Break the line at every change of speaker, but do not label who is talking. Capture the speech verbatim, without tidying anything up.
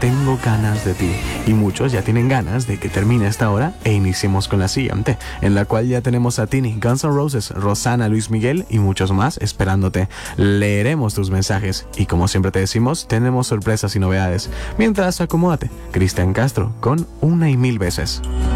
Tengo ganas de ti. Y muchos ya tienen ganas de que termine esta hora e iniciemos con la siguiente, en la cual ya tenemos a Tini, Guns N' Roses, Rosana, Luis Miguel y muchos más esperándote. Leeremos tus mensajes y, como siempre te decimos, tenemos sorpresas y novedades. Mientras, acomódate. Cristian Castro con Una y Mil Veces.